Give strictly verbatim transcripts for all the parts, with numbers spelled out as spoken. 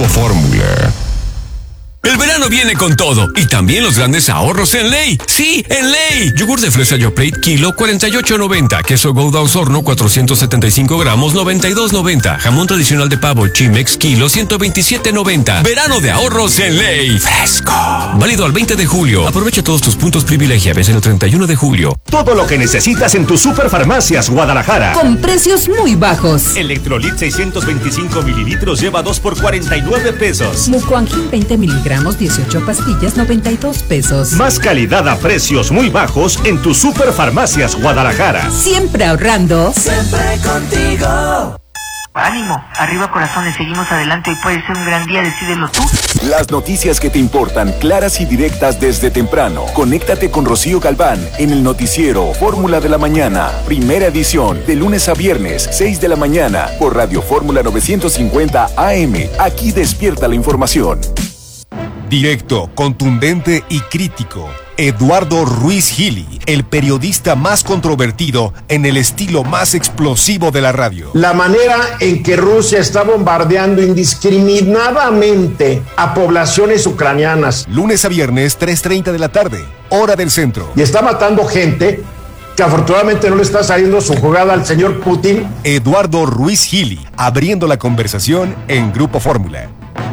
Grupo Fórmula. El verano viene con todo y también los grandes ahorros en Ley. Sí, en Ley. Yogur de fresa Yoplait kilo cuarenta y ocho noventa. Queso Gouda Osorno cuatrocientos setenta y cinco gramos noventa y dos noventa. Jamón tradicional de pavo Chimex kilo ciento veintisiete noventa. Verano de ahorros en Ley. Fresco. Válido al veinte de julio. Aprovecha todos tus puntos privilegia. Ves en el treinta y uno de julio. Todo lo que necesitas en tus Superfarmacias Guadalajara. Con precios muy bajos. Electrolit seiscientos veinticinco mililitros lleva dos por cuarenta y nueve pesos. Mucoangin veinte miligramos. dieciocho pastillas, noventa y dos pesos. Más calidad a precios muy bajos en tus Superfarmacias Guadalajara. Siempre ahorrando. Siempre contigo. Ánimo, arriba corazones, seguimos adelante y puede ser un gran día, decídelo tú. Las noticias que te importan, claras y directas desde temprano. Conéctate con Rocío Galván en el noticiero Fórmula de la Mañana, primera edición, de lunes a viernes, seis de la mañana, por Radio Fórmula novecientos cincuenta A M. Aquí despierta la información. Directo, contundente y crítico. Eduardo Ruiz Gili, el periodista más controvertido en el estilo más explosivo de la radio. La manera en que Rusia está bombardeando indiscriminadamente a poblaciones ucranianas. Lunes a viernes, tres treinta de la tarde, hora del centro. Y está matando gente que afortunadamente no le está saliendo su jugada al señor Putin. Eduardo Ruiz Gili, abriendo la conversación en Grupo Fórmula.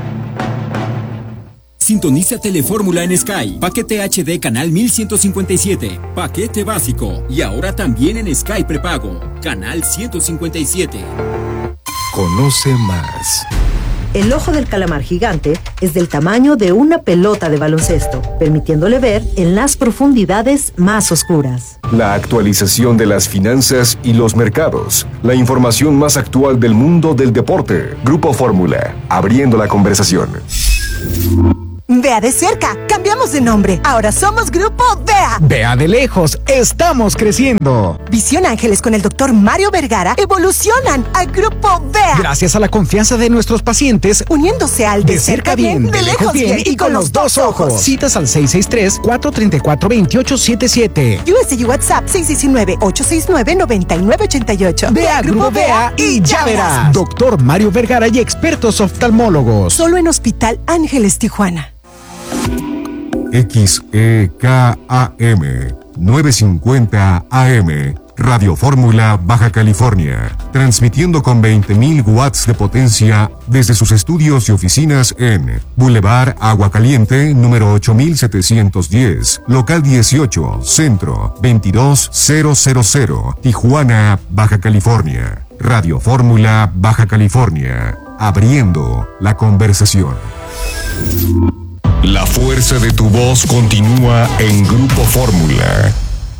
Sintoniza Telefórmula en Sky. Paquete H D canal mil ciento cincuenta y siete. Paquete básico. Y ahora también en Sky prepago. Canal ciento cincuenta y siete. Conoce más. El ojo del calamar gigante es del tamaño de una pelota de baloncesto, permitiéndole ver en las profundidades más oscuras. La actualización de las finanzas y los mercados. La información más actual del mundo del deporte. Grupo Fórmula. Abriendo la conversación. Vea de cerca, cambiamos de nombre. Ahora somos Grupo Vea. Vea de lejos, estamos creciendo. Visión Ángeles con el doctor Mario Vergara evolucionan a Grupo Vea. Gracias a la confianza de nuestros pacientes, uniéndose al de, de cerca bien, bien, de lejos bien, bien y con los dos ojos. Citas al seis seis tres, cuatro tres cuatro, dos ocho siete siete. U S D WhatsApp seis uno nueve, ocho seis nueve, nueve nueve ocho ocho. Vea Grupo Vea y ya verás. Doctor Mario Vergara y expertos oftalmólogos. Solo en Hospital Ángeles Tijuana. X E K A M novecientos cincuenta A M, Radio Fórmula Baja California, transmitiendo con veinte mil watts de potencia desde sus estudios y oficinas en Boulevard Agua Caliente, número ocho mil setecientos diez, local dieciocho, Centro, veintidós mil, Tijuana, Baja California. Radio Fórmula Baja California, abriendo la conversación. La fuerza de tu voz continúa en Grupo Fórmula.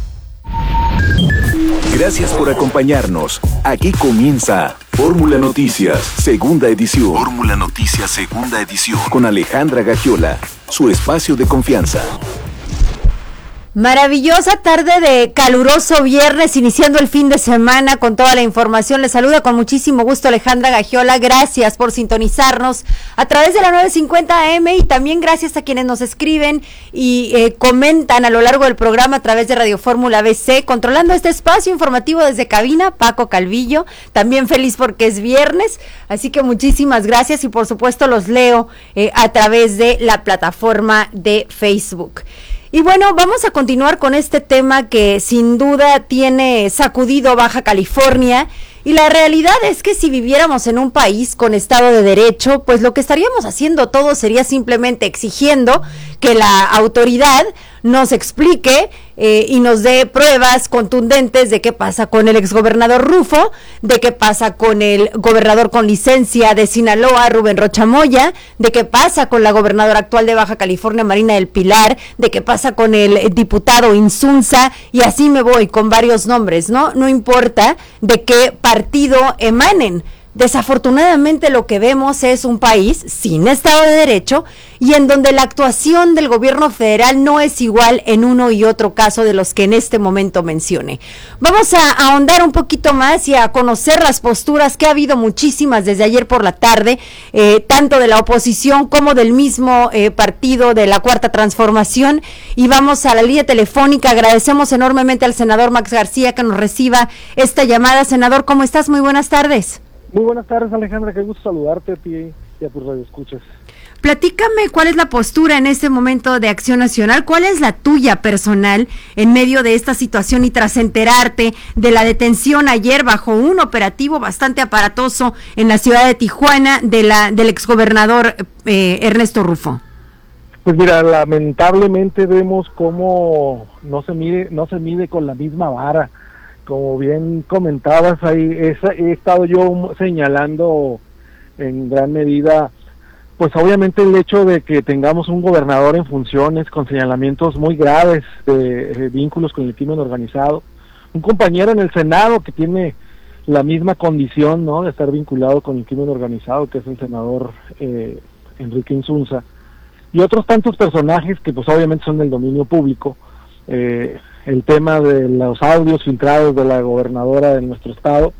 Gracias por acompañarnos. Aquí comienza Fórmula Noticias, segunda edición. Fórmula Noticias, segunda edición. Con Alejandra Gagiola, su espacio de confianza. Maravillosa tarde de caluroso viernes, iniciando el fin de semana con toda la información. Les saluda con muchísimo gusto Alejandra Gagiola. Gracias por sintonizarnos a través de la novecientos cincuenta A M y también gracias a quienes nos escriben y eh, comentan a lo largo del programa a través de Radio Fórmula B C, controlando este espacio informativo desde cabina, Paco Calvillo. También feliz porque es viernes, así que muchísimas gracias y por supuesto los leo eh, a través de la plataforma de Facebook. Y bueno, vamos a continuar con este tema que sin duda tiene sacudido Baja California, y la realidad es que si viviéramos en un país con Estado de Derecho, pues lo que estaríamos haciendo todos sería simplemente exigiendo que la autoridad nos explique eh, y nos dé pruebas contundentes de qué pasa con el exgobernador Rufo, de qué pasa con el gobernador con licencia de Sinaloa, Rubén Rocha Moya, de qué pasa con la gobernadora actual de Baja California, Marina del Pilar, de qué pasa con el diputado Insunza, y así me voy con varios nombres, ¿no? No importa de qué partido emanen. Desafortunadamente lo que vemos es un país sin Estado de Derecho y en donde la actuación del gobierno federal no es igual en uno y otro caso de los que en este momento mencione. Vamos a ahondar un poquito más y a conocer las posturas que ha habido muchísimas desde ayer por la tarde, eh, tanto de la oposición como del mismo eh, partido de la Cuarta Transformación, y vamos a la línea telefónica. Agradecemos enormemente al senador Max García que nos reciba esta llamada. Senador, ¿cómo estás? Muy buenas tardes. Muy buenas tardes, Alejandra, qué gusto saludarte a ti y a tus radioescuchas. Platícame cuál es la postura en este momento de Acción Nacional, cuál es la tuya personal en medio de esta situación y tras enterarte de la detención ayer bajo un operativo bastante aparatoso en la ciudad de Tijuana de la del exgobernador eh, Ernesto Rufo. Pues mira, lamentablemente vemos cómo no se mide, no se mide con la misma vara. Como bien comentabas ahí, he, he estado yo señalando en gran medida, pues obviamente el hecho de que tengamos un gobernador en funciones con señalamientos muy graves de, de vínculos con el crimen organizado, un compañero en el Senado que tiene la misma condición, ¿no?, de estar vinculado con el crimen organizado, que es el senador eh, Enrique Insunza, y otros tantos personajes que pues obviamente son del dominio público. Eh, el tema de los audios filtrados de la gobernadora de nuestro estado,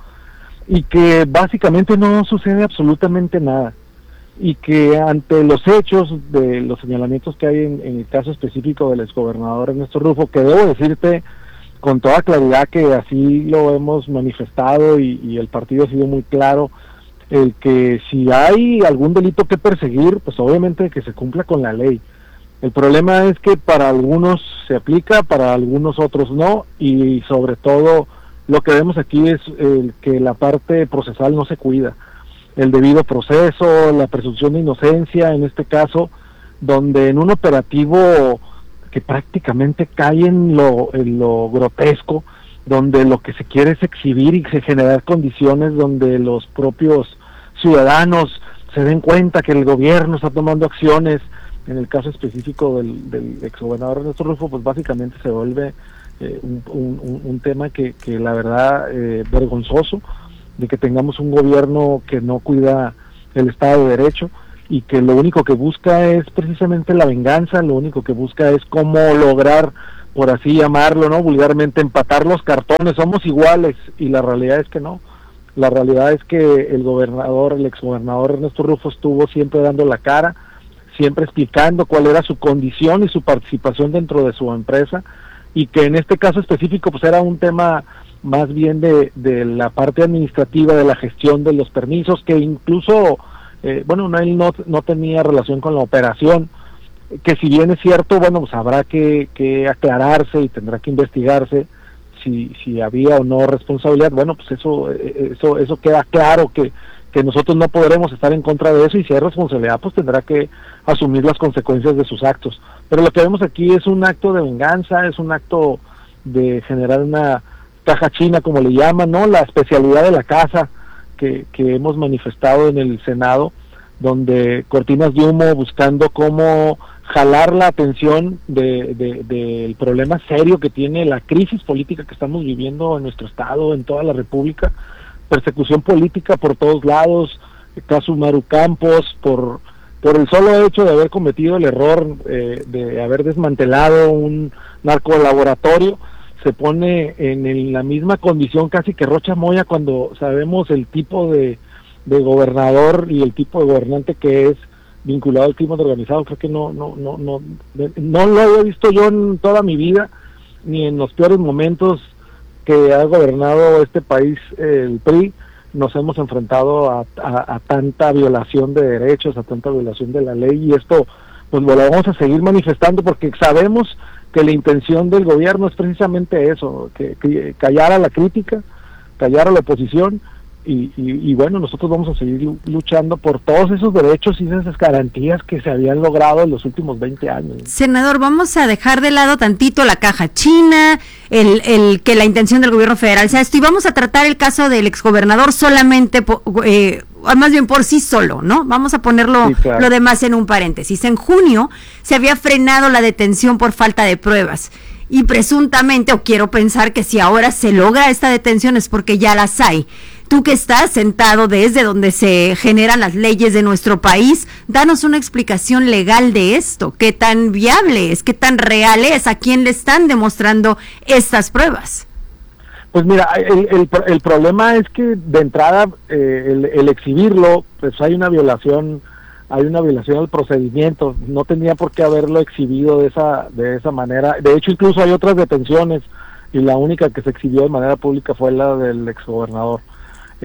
y que básicamente no sucede absolutamente nada, y que ante los hechos de los señalamientos que hay en, en el caso específico del exgobernador Ernesto Rufo, que debo decirte con toda claridad que así lo hemos manifestado y, y el partido ha sido muy claro, el que si hay algún delito que perseguir, pues obviamente que se cumpla con la ley. El problema es que para algunos se aplica, para algunos otros no, y sobre todo lo que vemos aquí es el que la parte procesal no se cuida. El debido proceso, la presunción de inocencia, en este caso, donde en un operativo que prácticamente cae en lo, en lo grotesco, donde lo que se quiere es exhibir y se generar condiciones donde los propios ciudadanos se den cuenta que el gobierno está tomando acciones. En el caso específico del, del exgobernador Ernesto Rufo, pues básicamente se vuelve eh, un, un, un tema que, que la verdad eh, vergonzoso, de que tengamos un gobierno que no cuida el Estado de Derecho y que lo único que busca es precisamente la venganza, lo único que busca es cómo lograr, por así llamarlo, ¿no?, vulgarmente, empatar los cartones. Somos iguales, y la realidad es que no. La realidad es que el gobernador, el exgobernador Ernesto Rufo estuvo siempre dando la cara, siempre explicando cuál era su condición y su participación dentro de su empresa, y que en este caso específico pues era un tema más bien de, de la parte administrativa, de la gestión de los permisos, que incluso, eh, bueno, no, él no, no tenía relación con la operación, que si bien es cierto, bueno, pues habrá que, que aclararse y tendrá que investigarse si, si había o no responsabilidad. Bueno, pues eso, eso, eso queda claro, que que nosotros no podremos estar en contra de eso, y si hay responsabilidad pues tendrá que asumir las consecuencias de sus actos. Pero lo que vemos aquí es un acto de venganza, es un acto de generar una caja china, como le llaman, ¿no?, la especialidad de la casa que, que hemos manifestado en el Senado, donde cortinas de humo buscando cómo jalar la atención de, de, del problema serio que tiene la crisis política que estamos viviendo en nuestro estado, en toda la República. Persecución política por todos lados, caso Maru Campos, por por el solo hecho de haber cometido el error eh, de haber desmantelado un narcolaboratorio, se pone en el, la misma condición casi que Rocha Moya, cuando sabemos el tipo de, de gobernador y el tipo de gobernante que es vinculado al crimen organizado. Creo que no no no no no lo he visto yo en toda mi vida, ni en los peores momentos que ha gobernado este país eh, el P R I, nos hemos enfrentado a, a, a tanta violación de derechos, a tanta violación de la ley, y esto pues lo vamos a seguir manifestando porque sabemos que la intención del gobierno es precisamente eso, que, que callar a la crítica, callar a la oposición, y, y, y bueno, nosotros vamos a seguir luchando por todos esos derechos y esas garantías que se habían logrado en los últimos veinte años. Senador, vamos a dejar de lado tantito la caja china, el, el que la intención del gobierno federal sea esto, y vamos a tratar el caso del exgobernador solamente, por, eh, más bien por sí solo, ¿no? Vamos a ponerlo sí, claro. Lo demás en un paréntesis. En junio se había frenado la detención por falta de pruebas, y presuntamente, o quiero pensar que si ahora se logra esta detención es porque ya las hay. Tú que estás sentado desde donde se generan las leyes de nuestro país, danos una explicación legal de esto. ¿Qué tan viable es? ¿Qué tan real es? ¿A quién le están demostrando estas pruebas? Pues mira, el, el, el problema es que de entrada eh, el, el exhibirlo, pues hay una violación, hay una violación al procedimiento. No tenía por qué haberlo exhibido de esa, de esa manera. De hecho, incluso hay otras detenciones, y la única que se exhibió de manera pública fue la del exgobernador. Eh,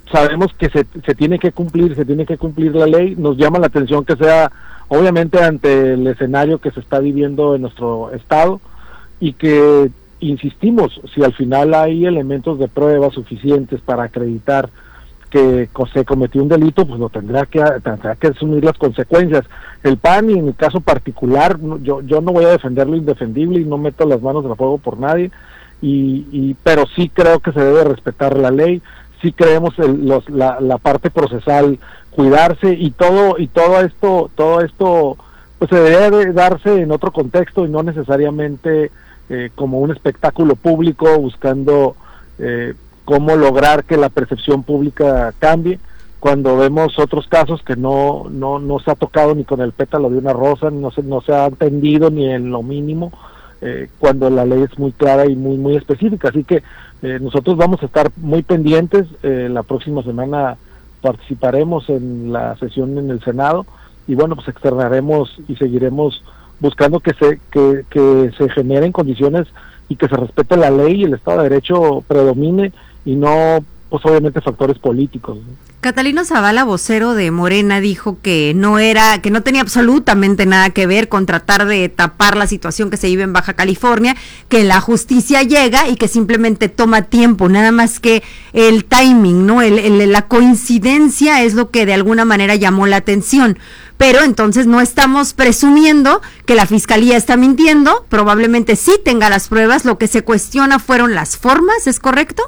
sabemos que se, se tiene que cumplir, se tiene que cumplir la ley. Nos llama la atención que sea, obviamente, ante el escenario que se está viviendo en nuestro estado, y que, insistimos, si al final hay elementos de prueba suficientes para acreditar que se cometió un delito, pues lo tendrá que tendrá que asumir las consecuencias. El P A N, y en el caso particular, yo yo no voy a defender lo indefendible y no meto las manos en el fuego por nadie, y, y pero sí creo que se debe respetar la ley, sí creemos el, los, la, la parte procesal, cuidarse, y todo y todo esto todo esto pues se debe darse en otro contexto y no necesariamente eh, como un espectáculo público buscando eh, cómo lograr que la percepción pública cambie, cuando vemos otros casos que no no no se ha tocado ni con el pétalo de una rosa, no se no se ha atendido ni en lo mínimo, eh, cuando la ley es muy clara y muy muy específica. Así que eh, nosotros vamos a estar muy pendientes. Eh, la próxima semana participaremos en la sesión en el Senado, y bueno, pues externaremos y seguiremos buscando que se que, que se generen condiciones y que se respete la ley y el Estado de Derecho predomine, y no, pues obviamente, factores políticos, ¿no? Catalino Zavala, vocero de Morena, dijo que no era, que no tenía absolutamente nada que ver con tratar de tapar la situación que se vive en Baja California, que la justicia llega y que simplemente toma tiempo, nada más que el timing, ¿no? El, el, la coincidencia es lo que de alguna manera llamó la atención. Pero entonces no estamos presumiendo que la Fiscalía está mintiendo, probablemente sí tenga las pruebas, lo que se cuestiona fueron las formas, ¿es correcto?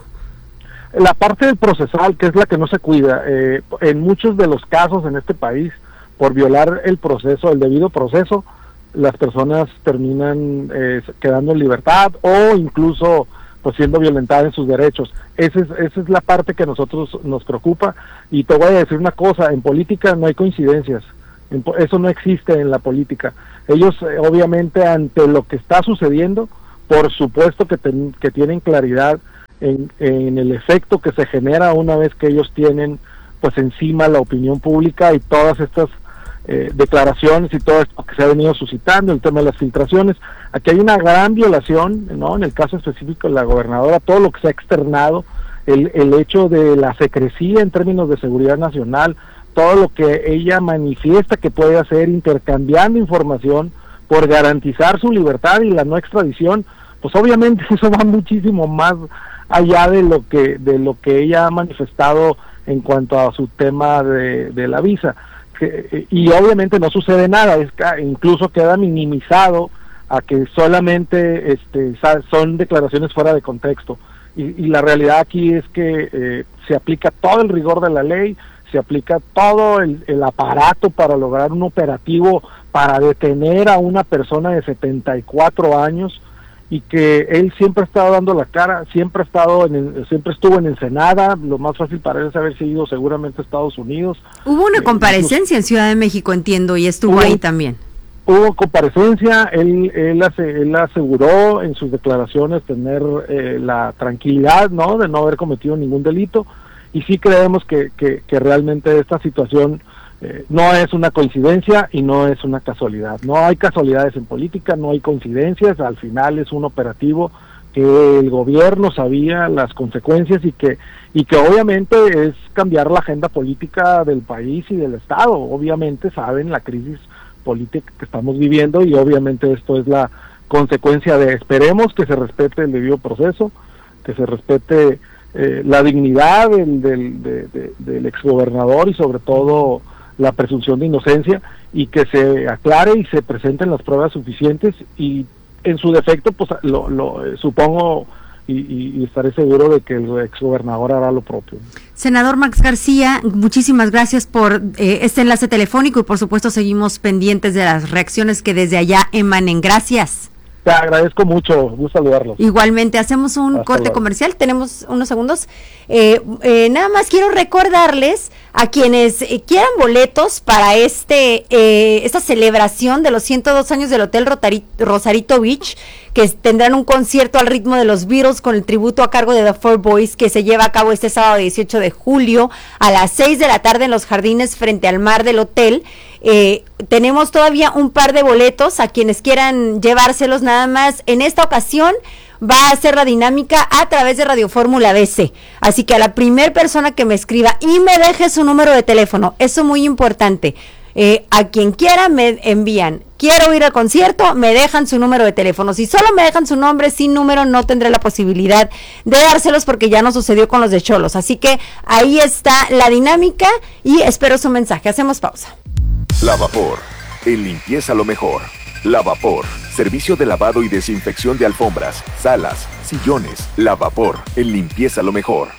La parte del procesal, que es la que no se cuida, eh, en muchos de los casos en este país, por violar el proceso, el debido proceso, las personas terminan eh, quedando en libertad o incluso pues siendo violentadas en sus derechos. Esa es, esa es la parte que a nosotros nos preocupa, y te voy a decir una cosa, en política no hay coincidencias, en, eso no existe en la política. Ellos eh, obviamente ante lo que está sucediendo, por supuesto que, ten, que tienen claridad En, en el efecto que se genera una vez que ellos tienen pues encima la opinión pública y todas estas eh, declaraciones y todo esto que se ha venido suscitando, el tema de las filtraciones. Aquí hay una gran violación, ¿no? En el caso específico de la gobernadora, todo lo que se ha externado, el, el hecho de la secrecía en términos de seguridad nacional, todo lo que ella manifiesta que puede hacer intercambiando información por garantizar su libertad y la no extradición, pues obviamente eso va muchísimo más allá de lo que de lo que ella ha manifestado en cuanto a su tema de, de la visa, que, y obviamente no sucede nada, es que incluso queda minimizado a que solamente este son declaraciones fuera de contexto, y, y la realidad aquí es que eh, se aplica todo el rigor de la ley, se aplica todo el, el aparato para lograr un operativo para detener a una persona de setenta y cuatro años, y que él siempre ha estado dando la cara, siempre ha estado en el, siempre estuvo en Ensenada. Lo más fácil para él es haberse ido seguramente a Estados Unidos. Hubo una eh, comparecencia incluso en Ciudad de México, entiendo, y estuvo hubo, ahí también. Hubo comparecencia, él él, hace, él aseguró en sus declaraciones tener eh, la tranquilidad, ¿no?, de no haber cometido ningún delito, y sí creemos que, que, que realmente esta situación Eh, no es una coincidencia y no es una casualidad. No hay casualidades en política, no hay coincidencias. Al final es un operativo que el gobierno sabía las consecuencias, y que y que obviamente es cambiar la agenda política del país y del Estado. Obviamente saben la crisis política que estamos viviendo, y obviamente esto es la consecuencia de, esperemos que se respete el debido proceso, que se respete eh, la dignidad del, del, de, de, del exgobernador, y sobre todo la presunción de inocencia, y que se aclare y se presenten las pruebas suficientes, y en su defecto pues lo, lo eh, supongo y, y, y estaré seguro de que el exgobernador hará lo propio. Senador Max García, muchísimas gracias por eh, este enlace telefónico, y por supuesto seguimos pendientes de las reacciones que desde allá emanen. Gracias. Te agradezco mucho, gusto saludarlos. Igualmente, hacemos un Hasta corte luego. comercial, tenemos unos segundos. Eh, eh, nada más quiero recordarles a quienes eh, quieran boletos para este eh, esta celebración de los ciento dos años del Hotel Rotari, Rosarito Beach, que tendrán un concierto al ritmo de los Beatles con el tributo a cargo de The Four Boys, que se lleva a cabo este sábado dieciocho de julio a las seis de la tarde en los jardines frente al mar del hotel. Eh, tenemos todavía un par de boletos a quienes quieran llevárselos, nada más en esta ocasión va a hacer la dinámica a través de Radio Fórmula B C. Así que a la primer persona que me escriba y me deje su número de teléfono, eso muy importante. Eh, a quien quiera me envían, quiero ir al concierto, me dejan su número de teléfono. Si solo me dejan su nombre sin número, no tendré la posibilidad de dárselos porque ya nos sucedió con los de Cholos. Así que ahí está la dinámica y espero su mensaje. Hacemos pausa. Lavapor, en limpieza lo mejor. Lavapor, servicio de lavado y desinfección de alfombras, salas, sillones. Lavapor, en limpieza lo mejor.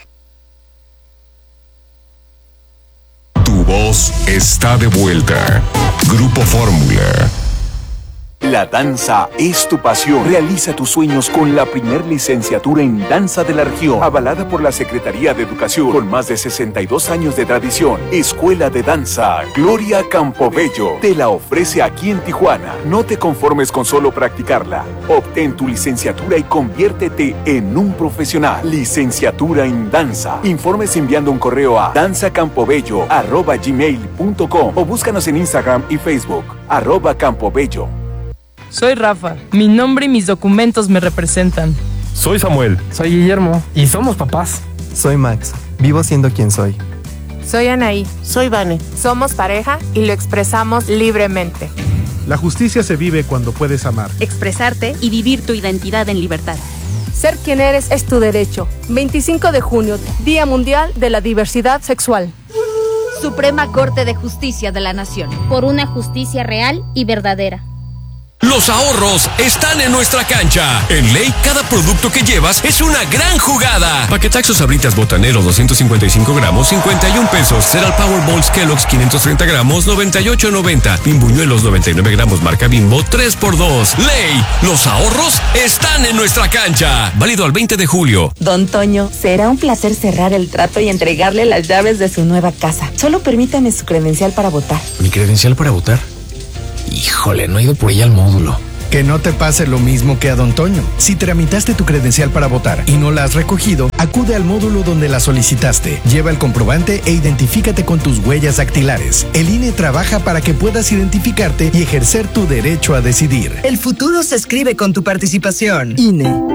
Tu voz está de vuelta. Grupo Fórmula. La danza es tu pasión. Realiza tus sueños con la primer licenciatura en danza de la región, avalada por la Secretaría de Educación, con más de sesenta y dos años de tradición. Escuela de Danza Gloria Campobello te la ofrece aquí en Tijuana. No te conformes con solo practicarla. Obtén tu licenciatura y conviértete en un profesional. Licenciatura en danza. Informes enviando un correo a danzacampobello arroba gmail punto com o búscanos en Instagram y Facebook arroba campobello. Soy Rafa. Mi nombre y mis documentos me representan. Soy Samuel. Soy Guillermo. Y somos papás. Soy Max. Vivo siendo quien soy. Soy Anaí. Soy Vane. Somos pareja y lo expresamos libremente. La justicia se vive cuando puedes amar, expresarte y vivir tu identidad en libertad. Ser quien eres es tu derecho. veinticinco de junio, Día Mundial de la Diversidad Sexual. Suprema Corte de Justicia de la Nación. Por una justicia real y verdadera. Los ahorros están en nuestra cancha. En Ley, cada producto que llevas es una gran jugada. Paquetaxos Sabritas Botanero doscientos cincuenta y cinco gramos, cincuenta y un pesos. Cereal Powerballs Kellogg's quinientos treinta gramos, noventa y ocho noventa. Bimbuñuelos noventa y nueve gramos marca Bimbo, tres por dos. Ley, los ahorros están en nuestra cancha. Válido al veinte de julio. Don Toño, será un placer cerrar el trato y entregarle las llaves de su nueva casa. Solo permítame su credencial para votar. ¿Mi credencial para votar? Híjole, no he ido por ella al módulo. Que no te pase lo mismo que a Don Toño. Si tramitaste tu credencial para votar y no la has recogido, acude al módulo donde la solicitaste. Lleva el comprobante e identifícate con tus huellas dactilares. El I N E trabaja para que puedas identificarte y ejercer tu derecho a decidir. El futuro se escribe con tu participación. I N E.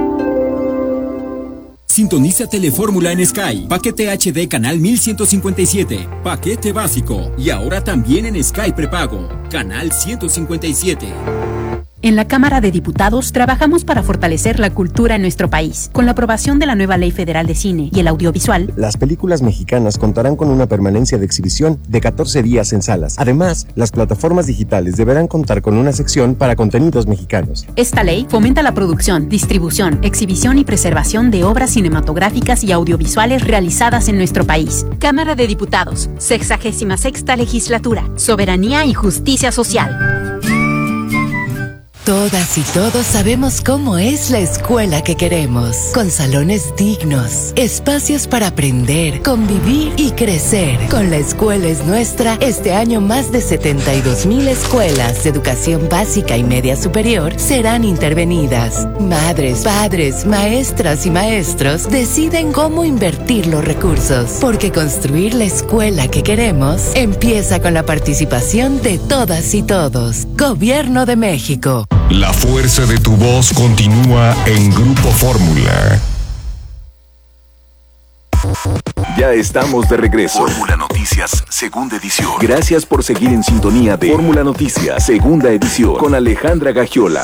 Sintoniza Telefórmula en Sky. Paquete H D canal mil ciento cincuenta y siete. Paquete básico. Y ahora también en Sky prepago. Canal ciento cincuenta y siete. En la Cámara de Diputados trabajamos para fortalecer la cultura en nuestro país. Con la aprobación de la nueva Ley Federal de Cine y el Audiovisual, las películas mexicanas contarán con una permanencia de exhibición de catorce días en salas. Además, las plataformas digitales deberán contar con una sección para contenidos mexicanos. Esta ley fomenta la producción, distribución, exhibición y preservación de obras cinematográficas y audiovisuales realizadas en nuestro país. Cámara de Diputados, sexagésima sexta legislatura, soberanía y justicia social. Todas y todos sabemos cómo es la escuela que queremos, con salones dignos, espacios para aprender, convivir y crecer. Con La Escuela es Nuestra, este año más de setenta y dos mil escuelas de educación básica y media superior serán intervenidas. Madres, padres, maestras y maestros deciden cómo invertir los recursos, porque construir la escuela que queremos empieza con la participación de todas y todos. Gobierno de México. La fuerza de tu voz continúa en Grupo Fórmula. Ya estamos de regreso. Fórmula Noticias, segunda edición. Gracias por seguir en sintonía de Fórmula Noticias, segunda edición, con Alejandra Gagiola.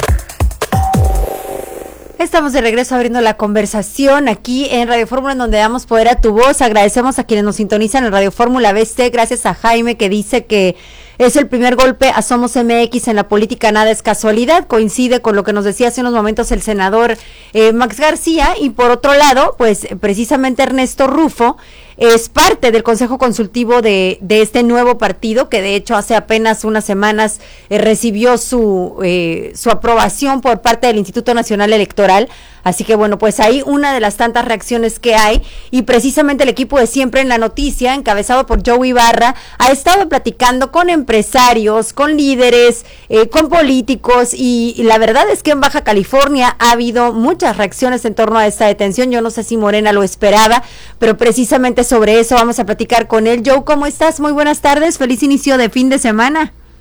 Estamos de regreso abriendo la conversación aquí en Radio Fórmula, en donde damos poder a tu voz. Agradecemos a quienes nos sintonizan en Radio Fórmula B C. Gracias a Jaime, que dice que es el primer golpe a Somos M X en la política, nada es casualidad. Coincide con lo que nos decía hace unos momentos el senador eh, Max García. Y por otro lado, pues precisamente Ernesto Rufo es parte del Consejo Consultivo de, de este nuevo partido, que de hecho hace apenas unas semanas eh, recibió su, eh, su aprobación por parte del Instituto Nacional Electoral. Así que bueno, pues ahí una de las tantas reacciones que hay, y precisamente el equipo de Siempre en la Noticia, encabezado por Joey Ibarra, ha estado platicando con empresarios, con líderes, eh, con políticos, y, y la verdad es que en Baja California ha habido muchas reacciones en torno a esta detención. Yo no sé si Morena lo esperaba, pero precisamente sobre eso vamos a platicar con él. Joe, ¿cómo estás? Muy buenas tardes, feliz inicio de fin de semana.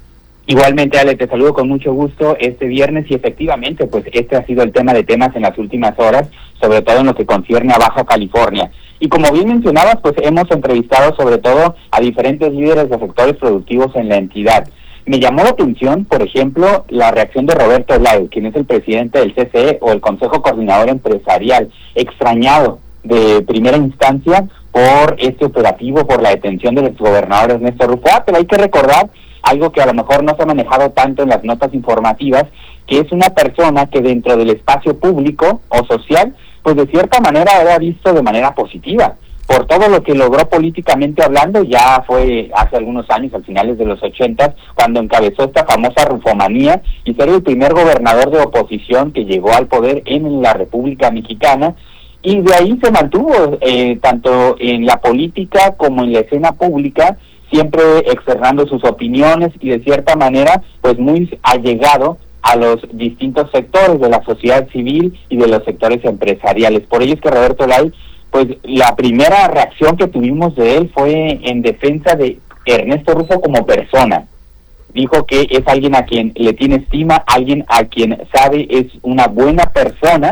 Igualmente, Ale, te saludo con mucho gusto este viernes y efectivamente, pues este ha sido el tema de temas en las últimas horas, sobre todo en lo que concierne a Baja California. Y como bien mencionabas, pues hemos entrevistado sobre todo a diferentes líderes de sectores productivos en la entidad. Me llamó la atención, por ejemplo, la reacción de Roberto Lai, quien es el presidente del C C E o el Consejo Coordinador Empresarial, extrañado de primera instancia por este operativo, por la detención del exgobernador Ernesto Rufo. Ah, pero hay que recordar algo que a lo mejor no se ha manejado tanto en las notas informativas, que es una persona que dentro del espacio público o social, pues de cierta manera era visto de manera positiva, por todo lo que logró políticamente hablando. Ya fue hace algunos años, al finales de los ochentas, cuando encabezó esta famosa rufomanía y ser el primer gobernador de oposición que llegó al poder en la República Mexicana, y de ahí se mantuvo eh, tanto en la política como en la escena pública, siempre externando sus opiniones y de cierta manera pues muy allegado a los distintos sectores de la sociedad civil y de los sectores empresariales. Por ello es que Roberto Lai, pues la primera reacción que tuvimos de él fue en defensa de Ernesto Rufo como persona. Dijo que es alguien a quien le tiene estima, alguien a quien sabe es una buena persona,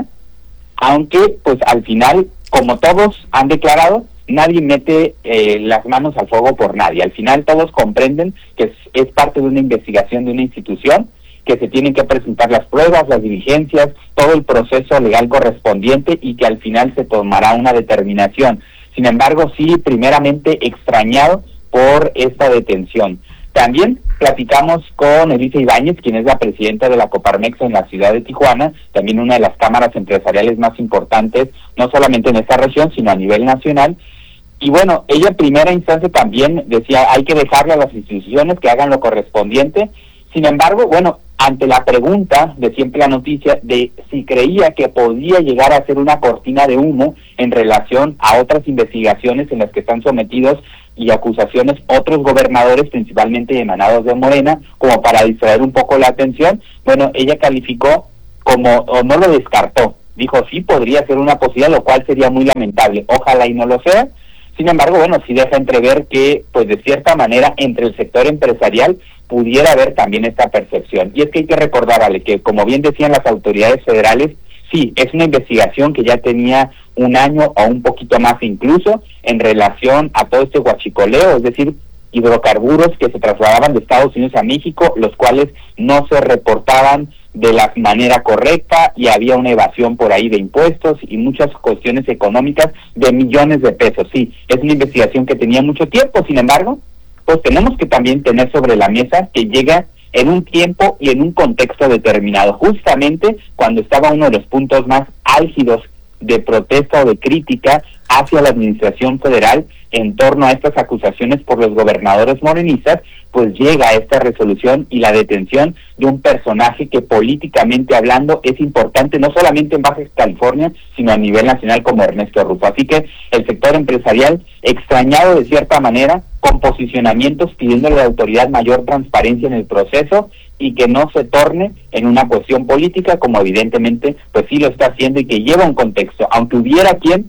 aunque pues al final, como todos han declarado, nadie mete eh, las manos al fuego por nadie. Al final todos comprenden que es, es parte de una investigación de una institución, que se tienen que presentar las pruebas, las diligencias, todo el proceso legal correspondiente y que al final se tomará una determinación. Sin embargo, sí, primeramente extrañado por esta detención. También platicamos con Elisa Ibáñez, quien es la presidenta de la Coparmex en la ciudad de Tijuana, también una de las cámaras empresariales más importantes, no solamente en esta región, sino a nivel nacional. Y bueno, ella en primera instancia también decía, hay que dejarle a las instituciones que hagan lo correspondiente. Sin embargo, bueno, ante la pregunta de Siempre la Noticia de si creía que podía llegar a ser una cortina de humo en relación a otras investigaciones en las que están sometidos y acusaciones otros gobernadores, principalmente emanados de Morena, como para distraer un poco la atención, bueno, ella calificó como, o no lo descartó, dijo sí podría ser una posibilidad, lo cual sería muy lamentable, ojalá y no lo sea. Sin embargo, bueno, sí deja entrever que, pues de cierta manera, entre el sector empresarial pudiera haber también esta percepción. Y es que hay que recordar, Ale, que como bien decían las autoridades federales, sí, es una investigación que ya tenía un año o un poquito más incluso en relación a todo este huachicoleo, es decir, hidrocarburos que se trasladaban de Estados Unidos a México, los cuales no se reportaban de la manera correcta y había una evasión por ahí de impuestos y muchas cuestiones económicas de millones de pesos. Sí, es una investigación que tenía mucho tiempo, sin embargo, pues tenemos que también tener sobre la mesa que llega en un tiempo y en un contexto determinado, justamente cuando estaba uno de los puntos más álgidos de protesta o de crítica hacia la administración federal en torno a estas acusaciones por los gobernadores morenistas, pues llega esta resolución y la detención de un personaje que políticamente hablando es importante no solamente en Baja California, sino a nivel nacional como Ernesto Rufo. Así que el sector empresarial, extrañado de cierta manera, con posicionamientos pidiéndole a la autoridad mayor transparencia en el proceso y que no se torne en una cuestión política, como evidentemente pues sí lo está haciendo y que lleva un contexto, aunque hubiera quien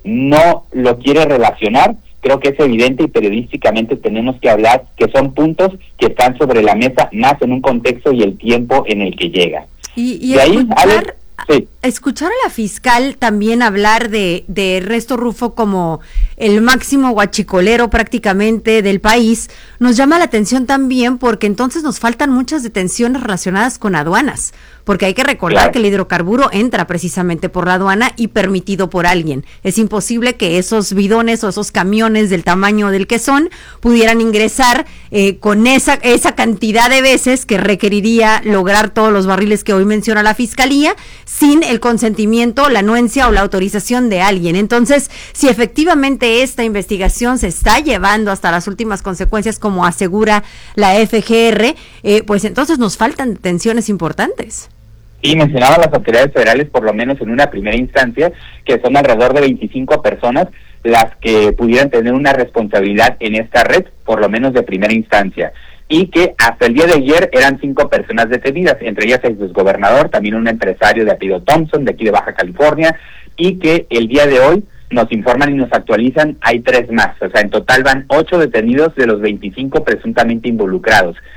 no lo quiere relacionar. Creo que es evidente y periodísticamente tenemos que hablar que son puntos que están sobre la mesa más en un contexto y el tiempo en el que llega. Y, y de ahí, escuchar, Ale, sí. escuchar a la fiscal también hablar de, de Ernesto Rufo como el máximo guachicolero prácticamente del país, nos llama la atención también porque entonces nos faltan muchas detenciones relacionadas con aduanas, porque hay que recordar claro. que el hidrocarburo entra precisamente por la aduana y permitido por alguien. Es imposible que esos bidones o esos camiones del tamaño del que son pudieran ingresar eh, con esa, esa cantidad de veces que requeriría lograr todos los barriles que hoy menciona la Fiscalía sin el consentimiento, la anuencia o la autorización de alguien. Entonces, si efectivamente esta investigación se está llevando hasta las últimas consecuencias, como asegura la F G R, eh, pues entonces nos faltan detenciones importantes. Y mencionaba las autoridades federales, por lo menos en una primera instancia, que son alrededor de veinticinco personas las que pudieran tener una responsabilidad en esta red, por lo menos de primera instancia. Y que hasta el día de ayer eran cinco personas detenidas, entre ellas el exgobernador, también un empresario de apellido Thompson, de aquí de Baja California, y que el día de hoy nos informan y nos actualizan, hay tres más. O sea, en total van ocho detenidos de los veinticinco presuntamente involucrados.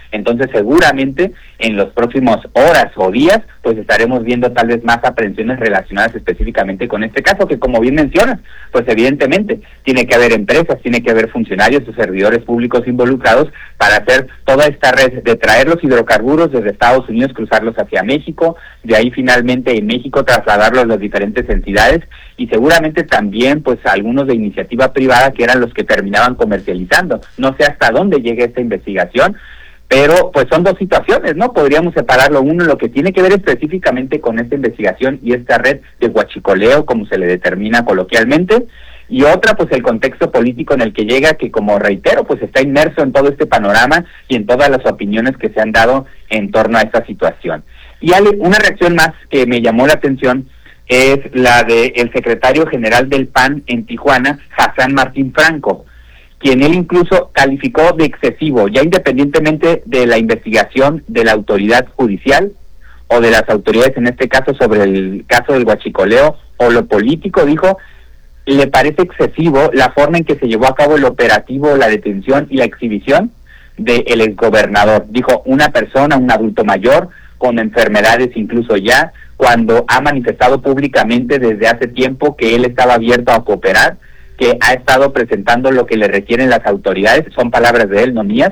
Entonces seguramente en los próximos horas o días pues estaremos viendo tal vez más aprehensiones relacionadas específicamente con este caso, que como bien mencionas, pues evidentemente tiene que haber empresas, tiene que haber funcionarios o servidores públicos involucrados para hacer toda esta red de traer los hidrocarburos desde Estados Unidos, cruzarlos hacia México, de ahí finalmente en México trasladarlos a las diferentes entidades y seguramente también pues algunos de iniciativa privada que eran los que terminaban comercializando. No sé hasta dónde llegue esta investigación, pero pues son dos situaciones, ¿no? Podríamos separarlo. Uno, lo que tiene que ver específicamente con esta investigación y esta red de huachicoleo, como se le determina coloquialmente, y otra, pues el contexto político en el que llega, que como reitero, pues está inmerso en todo este panorama y en todas las opiniones que se han dado en torno a esta situación. Y Ale, una reacción más que me llamó la atención es la del secretario general del P A N en Tijuana, Hassan Martín Franco, quien él incluso calificó de excesivo, ya independientemente de la investigación de la autoridad judicial o de las autoridades, en este caso sobre el caso del huachicoleo o lo político, dijo, le parece excesivo la forma en que se llevó a cabo el operativo, la detención y la exhibición del exgobernador. Dijo, una persona, un adulto mayor, con enfermedades incluso ya, cuando ha manifestado públicamente desde hace tiempo que él estaba abierto a cooperar, que ha estado presentando lo que le requieren las autoridades, son palabras de él, no mías,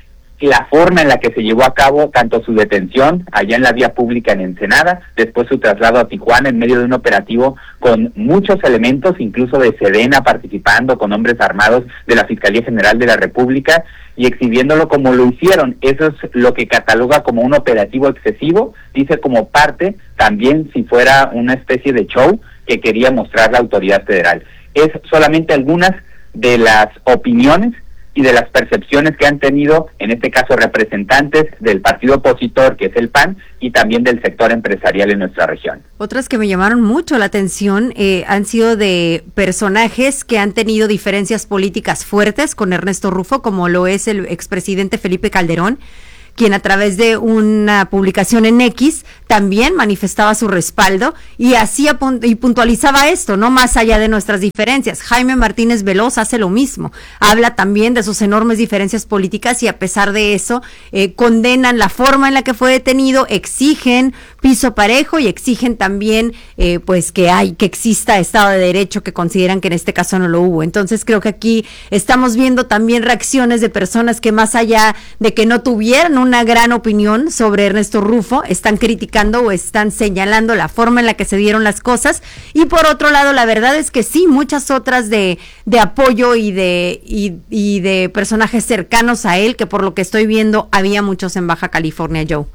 la forma en la que se llevó a cabo tanto su detención allá en la vía pública en Ensenada, después su traslado a Tijuana en medio de un operativo con muchos elementos, incluso de Sedena participando, con hombres armados de la Fiscalía General de la República, y exhibiéndolo como lo hicieron. Eso es lo que cataloga como un operativo excesivo, dice como parte, también si fuera una especie de show que quería mostrar la autoridad federal. Es solamente algunas de las opiniones y de las percepciones que han tenido, en este caso, representantes del partido opositor, que es el P A N, y también del sector empresarial en nuestra región. Otras que me llamaron mucho la atención eh, han sido de personajes que han tenido diferencias políticas fuertes con Ernesto Rufo, como lo es el expresidente Felipe Calderón, quien a través de una publicación en X también manifestaba su respaldo y hacía y puntualizaba esto, no más allá de nuestras diferencias. Jaime Martínez Veloz hace lo mismo, habla también de sus enormes diferencias políticas y a pesar de eso eh, condenan la forma en la que fue detenido, exigen piso parejo y exigen también eh, pues que hay que exista Estado de Derecho, que consideran que en este caso no lo hubo. Entonces creo que aquí estamos viendo también reacciones de personas que más allá de que no tuvieran una gran opinión sobre Ernesto Rufo, están criticando o están señalando la forma en la que se dieron las cosas, y por otro lado la verdad es que sí, muchas otras de, de apoyo y de, y, y de personajes cercanos a él, que por lo que estoy viendo había muchos en Baja California, Joe.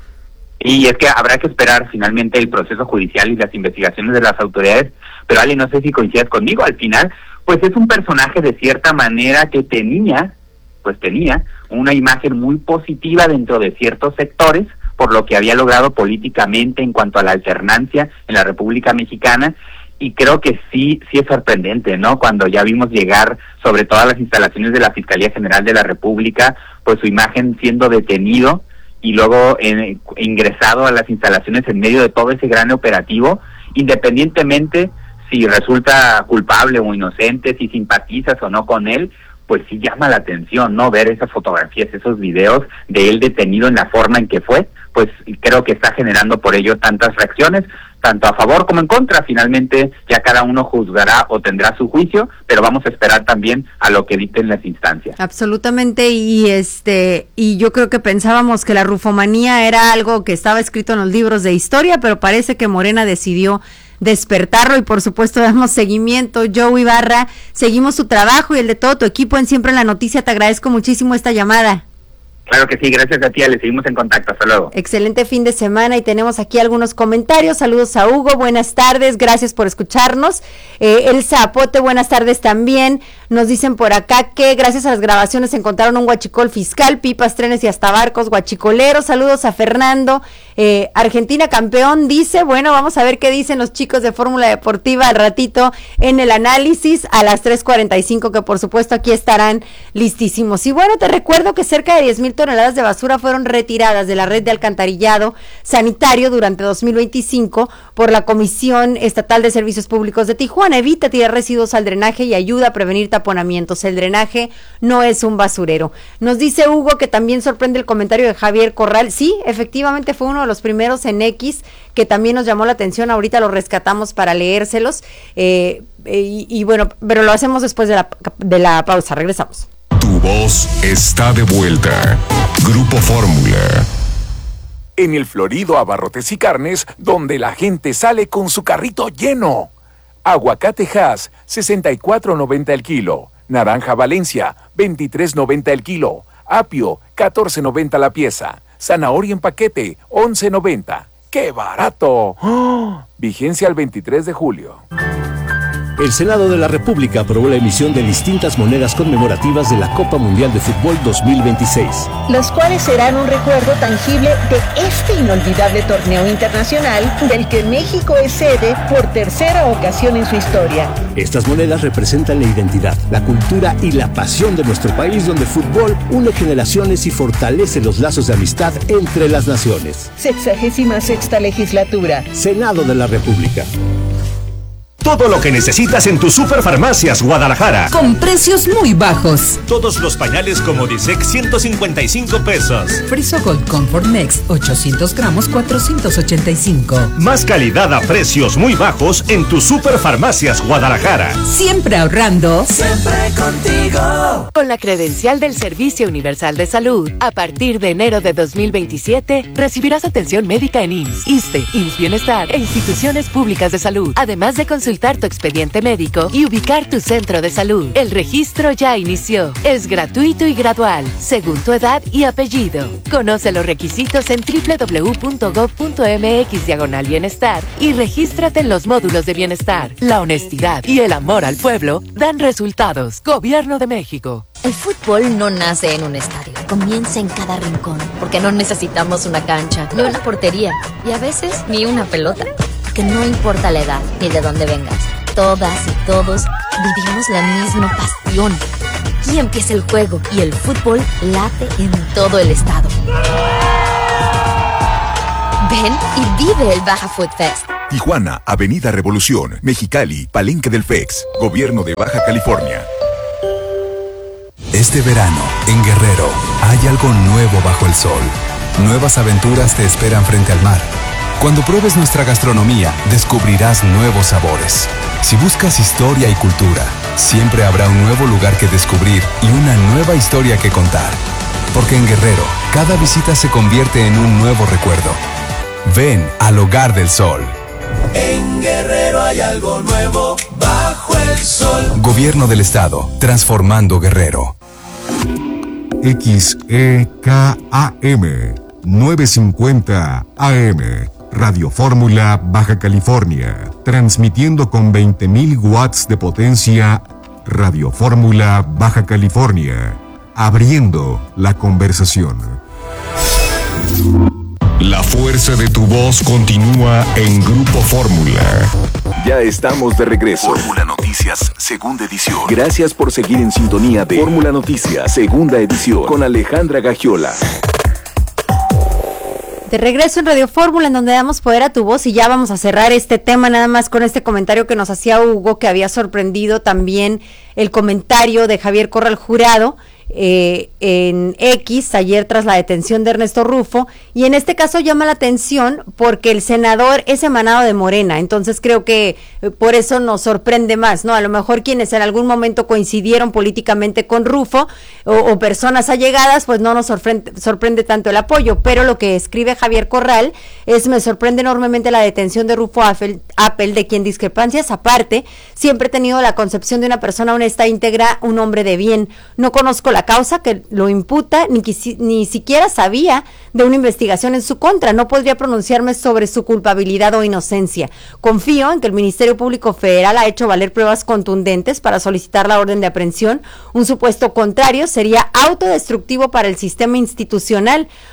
Y es que habrá que esperar finalmente el proceso judicial y las investigaciones de las autoridades, pero Ale, no sé si coincidas conmigo, al final pues es un personaje de cierta manera que tenía pues tenía una imagen muy positiva dentro de ciertos sectores, por lo que había logrado políticamente en cuanto a la alternancia en la República Mexicana, y creo que sí, sí es sorprendente, ¿no? Cuando ya vimos llegar sobre todas las instalaciones de la Fiscalía General de la República, pues su imagen siendo detenido y luego eh, ingresado a las instalaciones en medio de todo ese gran operativo, independientemente si resulta culpable o inocente, si simpatizas o no con él, pues sí llama la atención, ¿no? Ver esas fotografías, esos videos de él detenido en la forma en que fue, pues creo que está generando por ello tantas reacciones, tanto a favor como en contra. Finalmente ya cada uno juzgará o tendrá su juicio, pero vamos a esperar también a lo que dicten las instancias. Absolutamente, y este y yo creo que pensábamos que la rufomanía era algo que estaba escrito en los libros de historia, pero parece que Morena decidió despertarlo y por supuesto damos seguimiento. Joe Ibarra, seguimos su trabajo y el de todo tu equipo en Siempre en la Noticia. Te agradezco muchísimo esta llamada. Claro que sí, gracias a ti, Ale, seguimos en contacto, hasta luego. Excelente fin de semana y tenemos aquí algunos comentarios. Saludos a Hugo, buenas tardes, gracias por escucharnos. Eh, El Zapote, buenas tardes también. Nos dicen por acá que gracias a las grabaciones encontraron un huachicol fiscal, pipas, trenes y hasta barcos guachicoleros. Saludos a Fernando. Eh, Argentina campeón, dice. Bueno, vamos a ver qué dicen los chicos de Fórmula Deportiva al ratito en el análisis a las tres cuarenta y cinco, que por supuesto aquí estarán listísimos. Y bueno, te recuerdo que cerca de diez mil toneladas de basura fueron retiradas de la red de alcantarillado sanitario durante dos mil veinticinco por la Comisión Estatal de Servicios Públicos de Tijuana. Evita tirar residuos al drenaje y ayuda a prevenir taponamientos. El drenaje no es un basurero. Nos dice Hugo que también sorprende el comentario de Javier Corral. Sí, efectivamente fue uno de los primeros en X que también nos llamó la atención. Ahorita lo rescatamos para leérselos. Eh, y, y bueno, pero lo hacemos después de la, de la pausa. Regresamos. Tu voz está de vuelta. Grupo Fórmula. En el florido Abarrotes y Carnes, donde la gente sale con su carrito lleno. Aguacate Hass, sesenta y cuatro noventa el kilo. Naranja Valencia, veintitrés noventa el kilo. Apio, catorce noventa la pieza. Zanahoria en paquete, once noventa. ¡Qué barato! ¡Oh! Vigencia al veintitrés de julio. El Senado de la República aprobó la emisión de distintas monedas conmemorativas de la Copa Mundial de Fútbol dos mil veintiséis. Las cuales serán un recuerdo tangible de este inolvidable torneo internacional del que México es sede por tercera ocasión en su historia. Estas monedas representan la identidad, la cultura y la pasión de nuestro país, donde el fútbol une generaciones y fortalece los lazos de amistad entre las naciones. Sexagésima sexta legislatura. Senado de la República. Todo lo que necesitas en tu Superfarmacias Guadalajara. Con precios muy bajos. Todos los pañales como Disec, ciento cincuenta y cinco pesos. Friso Gold Comfort Next, ochocientos gramos, cuatrocientos ochenta y cinco. Más calidad a precios muy bajos en tu Superfarmacias Guadalajara. Siempre ahorrando. Siempre contigo. Con la credencial del Servicio Universal de Salud, a partir de enero de dos mil veintisiete, recibirás atención médica en I M S S, ISSSTE, I M S S Bienestar e instituciones públicas de salud, además de consultar tu expediente médico y ubicar tu centro de salud. El registro ya inició. Es gratuito y gradual, según tu edad y apellido. Conoce los requisitos en doble u doble u doble u punto gob punto eme equis diagonal bienestar y regístrate en los módulos de bienestar. La honestidad y el amor al pueblo dan resultados. Gobierno de México. El fútbol no nace en un estadio, comienza en cada rincón, porque no necesitamos una cancha, ni una portería, y a veces ni una pelota. Que no importa la edad ni de dónde vengas, todas y todos vivimos la misma pasión. Aquí empieza el juego y el fútbol late en todo el estado. Ven y vive el Baja Food Fest. Tijuana, Avenida Revolución, Mexicali, Palenque del F E X, Gobierno de Baja California. Este verano, en Guerrero, hay algo nuevo bajo el sol. Nuevas aventuras te esperan frente al mar. Cuando pruebes nuestra gastronomía, descubrirás nuevos sabores. Si buscas historia y cultura, siempre habrá un nuevo lugar que descubrir y una nueva historia que contar. Porque en Guerrero, cada visita se convierte en un nuevo recuerdo. Ven al Hogar del Sol. En Guerrero hay algo nuevo bajo el sol. Gobierno del Estado, transformando Guerrero. X E K A M novecientos cincuenta A M Radio Fórmula Baja California, transmitiendo con veinte mil watts de potencia. Radio Fórmula Baja California, abriendo la conversación. La fuerza de tu voz continúa en Grupo Fórmula. Ya estamos de regreso. Fórmula Noticias, segunda edición. Gracias por seguir en sintonía de Fórmula Noticias, segunda edición, con Alejandra Gagiola. De regreso en Radio Fórmula, en donde damos poder a tu voz, y ya vamos a cerrar este tema nada más con este comentario que nos hacía Hugo, que había sorprendido también el comentario de Javier Corral Jurado eh, en X, ayer tras la detención de Ernesto Rufo, y en este caso llama la atención porque el senador es emanado de Morena, entonces creo que eh, por eso nos sorprende más, ¿no? A lo mejor quienes en algún momento coincidieron políticamente con Rufo o, o personas allegadas, pues no nos sorprende, sorprende tanto el apoyo, pero lo que escribe Javier Corral es: me sorprende enormemente la detención de Rufo Appel, Appel, de quien, discrepancias aparte, siempre he tenido la concepción de una persona honesta, íntegra, un hombre de bien. No conozco la causa que lo imputa, ni, ni siquiera sabía de una investigación en su contra. No podría pronunciarme sobre su culpabilidad o inocencia. Confío en que el Ministerio Público Federal ha hecho valer pruebas contundentes para solicitar la orden de aprehensión. Un supuesto contrario sería autodestructivo para el sistema institucional.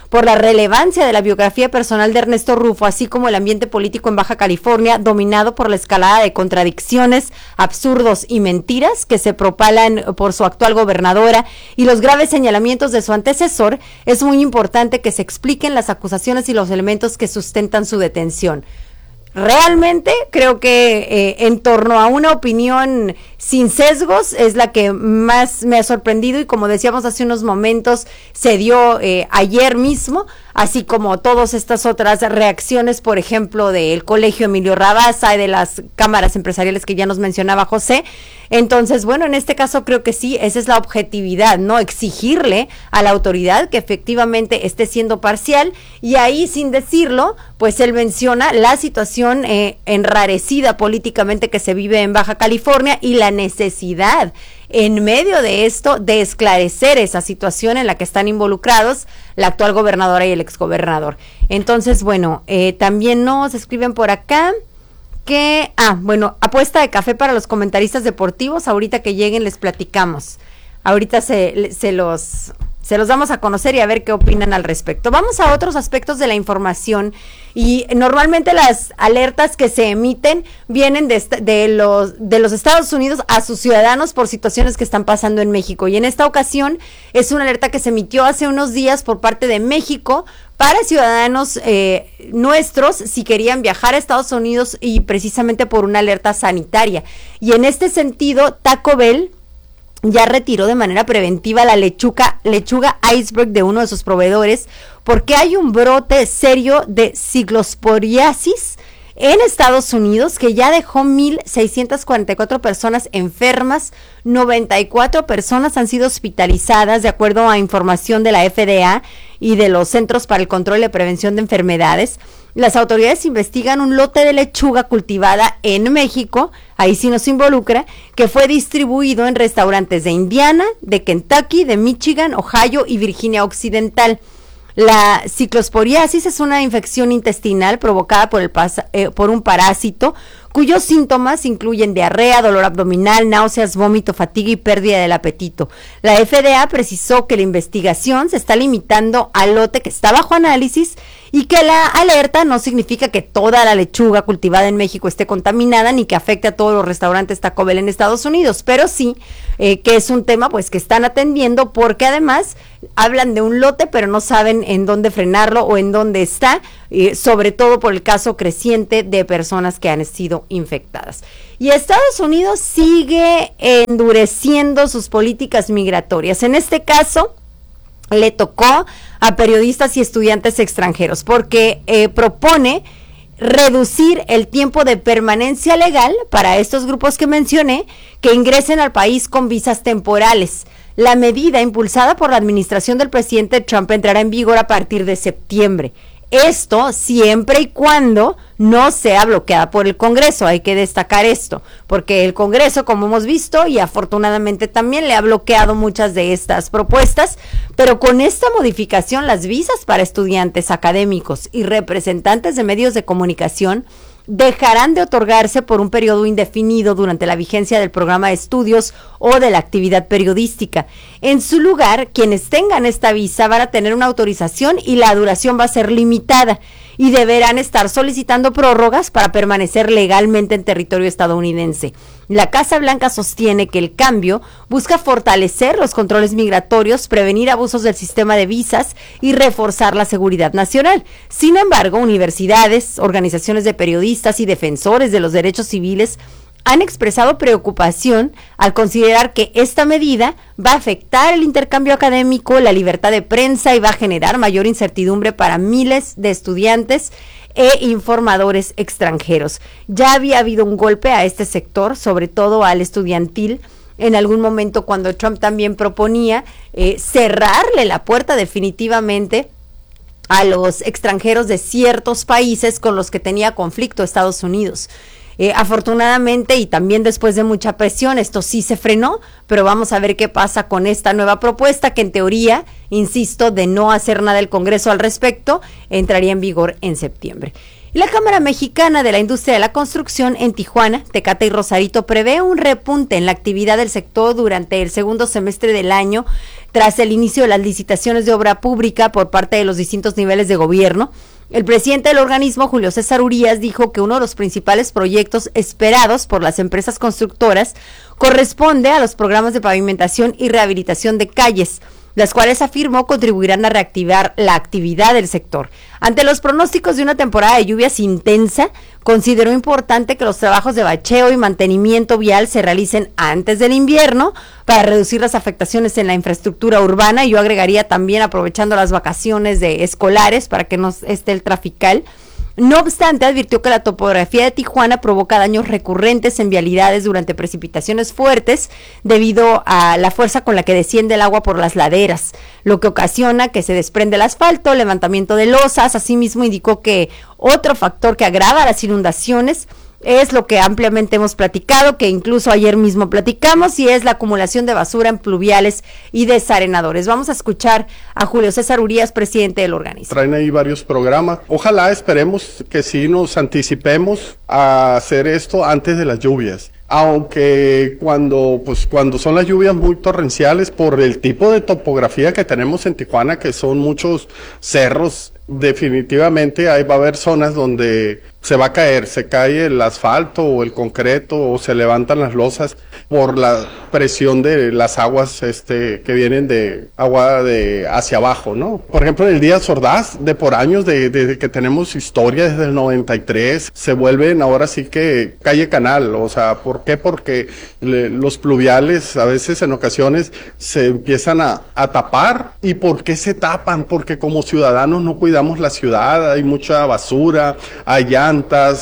por la relevancia de la biografía personal de Ernesto Rufo, así como el ambiente político en Baja California, dominado por la escalada de contradicciones, absurdos y mentiras que se propalan por su actual gobernadora y los graves señalamientos de su antecesor, es muy importante que se expliquen las acusaciones y los elementos que sustentan su detención. Realmente creo que eh, en torno a una opinión sin sesgos es la que más me ha sorprendido y como decíamos hace unos momentos se dio eh, ayer mismo, así como todas estas otras reacciones, por ejemplo, del Colegio Emilio Rabasa y de las cámaras empresariales que ya nos mencionaba José. Entonces, bueno, en este caso creo que sí, esa es la objetividad, ¿no? Exigirle a la autoridad que efectivamente esté siendo parcial y ahí, sin decirlo, pues él menciona la situación eh, enrarecida políticamente que se vive en Baja California y la necesidad en medio de esto de esclarecer esa situación en la que están involucrados la actual gobernadora y el exgobernador. Entonces, bueno, eh, también nos escriben por acá que, ah, bueno, apuesta de café para los comentaristas deportivos, ahorita que lleguen les platicamos, ahorita se, se los... Se los damos a conocer y a ver qué opinan al respecto. Vamos a otros aspectos de la información y normalmente las alertas que se emiten vienen de, de, los, de los Estados Unidos a sus ciudadanos por situaciones que están pasando en México. Y en esta ocasión es una alerta que se emitió hace unos días por parte de México para ciudadanos eh, nuestros si querían viajar a Estados Unidos y precisamente por una alerta sanitaria. Y en este sentido, Taco Bell ya retiró de manera preventiva la lechuga, lechuga iceberg de uno de sus proveedores porque hay un brote serio de ciclosporiasis en Estados Unidos que ya dejó mil seiscientas cuarenta y cuatro personas enfermas, noventa y cuatro personas han sido hospitalizadas de acuerdo a información de la F D A y de los Centros para el Control y Prevención de Enfermedades. Las autoridades investigan un lote de lechuga cultivada en México, ahí sí nos involucra, que fue distribuido en restaurantes de Indiana, de Kentucky, de Michigan, Ohio y Virginia Occidental. La ciclosporiasis es una infección intestinal provocada por, el pas- eh, por un parásito cuyos síntomas incluyen diarrea, dolor abdominal, náuseas, vómito, fatiga y pérdida del apetito. La F D A precisó que la investigación se está limitando al lote que está bajo análisis y que la alerta no significa que toda la lechuga cultivada en México esté contaminada ni que afecte a todos los restaurantes Taco Bell en Estados Unidos, pero sí eh, que es un tema pues que están atendiendo porque además hablan de un lote pero no saben en dónde frenarlo o en dónde está, eh, sobre todo por el caso creciente de personas que han sido infectadas. Y Estados Unidos sigue endureciendo sus políticas migratorias. En este caso le tocó a periodistas y estudiantes extranjeros porque eh, propone reducir el tiempo de permanencia legal para estos grupos que mencioné que ingresen al país con visas temporales. La medida impulsada por la administración del presidente Trump entrará en vigor a partir de septiembre. Esto siempre y cuando no sea bloqueada por el Congreso, hay que destacar esto, porque el Congreso, como hemos visto, y afortunadamente también le ha bloqueado muchas de estas propuestas, pero con esta modificación las visas para estudiantes académicos y representantes de medios de comunicación dejarán de otorgarse por un periodo indefinido durante la vigencia del programa de estudios o de la actividad periodística. En su lugar, quienes tengan esta visa van a tener una autorización y la duración va a ser limitada y deberán estar solicitando prórrogas para permanecer legalmente en territorio estadounidense. La Casa Blanca sostiene que el cambio busca fortalecer los controles migratorios, prevenir abusos del sistema de visas y reforzar la seguridad nacional. Sin embargo, universidades, organizaciones de periodistas y defensores de los derechos civiles han expresado preocupación al considerar que esta medida va a afectar el intercambio académico, la libertad de prensa y va a generar mayor incertidumbre para miles de estudiantes e informadores extranjeros. Ya había habido un golpe a este sector, sobre todo al estudiantil, en algún momento cuando Trump también proponía eh, cerrarle la puerta definitivamente a los extranjeros de ciertos países con los que tenía conflicto Estados Unidos. Eh, afortunadamente y también después de mucha presión esto sí se frenó, pero vamos a ver qué pasa con esta nueva propuesta que en teoría, insisto, de no hacer nada el Congreso al respecto, entraría en vigor en septiembre. Y la Cámara Mexicana de la Industria de la Construcción en Tijuana, Tecate y Rosarito prevé un repunte en la actividad del sector durante el segundo semestre del año, tras el inicio de las licitaciones de obra pública por parte de los distintos niveles de gobierno. El presidente del organismo, Julio César Urías, dijo que uno de los principales proyectos esperados por las empresas constructoras corresponde a los programas de pavimentación y rehabilitación de calles, las cuales afirmó contribuirán a reactivar la actividad del sector. Ante los pronósticos de una temporada de lluvias intensa, consideró importante que los trabajos de bacheo y mantenimiento vial se realicen antes del invierno para reducir las afectaciones en la infraestructura urbana. Yo agregaría también aprovechando las vacaciones de escolares para que no esté el trafical. No obstante, advirtió que la topografía de Tijuana provoca daños recurrentes en vialidades durante precipitaciones fuertes debido a la fuerza con la que desciende el agua por las laderas, lo que ocasiona que se desprende el asfalto, levantamiento de losas. Asimismo, indicó que otro factor que agrava las inundaciones es lo que ampliamente hemos platicado, que incluso ayer mismo platicamos, y es la acumulación de basura en pluviales y desarenadores. Vamos a escuchar a Julio César Urías, presidente del organismo. Traen ahí varios programas. Ojalá, esperemos que sí nos anticipemos a hacer esto antes de las lluvias. Aunque cuando pues cuando son las lluvias muy torrenciales, por el tipo de topografía que tenemos en Tijuana, que son muchos cerros, definitivamente ahí va a haber zonas donde se va a caer, se cae el asfalto o el concreto o se levantan las losas por la presión de las aguas este que vienen de agua de hacia abajo, ¿no? Por ejemplo, en el Díaz Ordaz, de por años, de, de que tenemos historia desde el noventa y tres, se vuelven ahora sí que calle canal. O sea, ¿por qué? Porque le, los pluviales a veces en ocasiones se empiezan a, a tapar. ¿Y por qué se tapan? Porque como ciudadanos no cuidamos la ciudad, hay mucha basura, hay llantas.